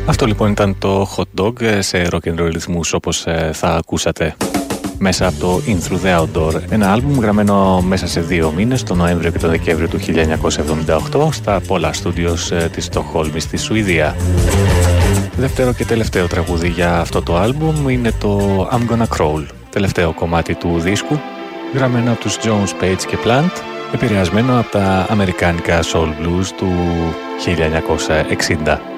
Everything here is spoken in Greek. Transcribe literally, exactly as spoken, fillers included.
Αυτό λοιπόν ήταν το Hot Dog σε rock and roll ρυθμούς, όπως θα ακούσατε μέσα από το In Through the Outdoor, ένα άλμπουμ γραμμένο μέσα σε δύο μήνες, τον Νοέμβριο και τον Δεκέμβριο του χίλια εννιακόσια εβδομήντα οκτώ, στα Polar Studios της Στοκχόλμης στη Σουηδία. Δεύτερο και τελευταίο τραγούδι για αυτό το άλμπουμ είναι το I'm Gonna Crawl, τελευταίο κομμάτι του δίσκου, γραμμένο από τους Jones, Page και Plant, επηρεασμένο από τα αμερικάνικα soul blues του χίλια εννιακόσια εξήντα.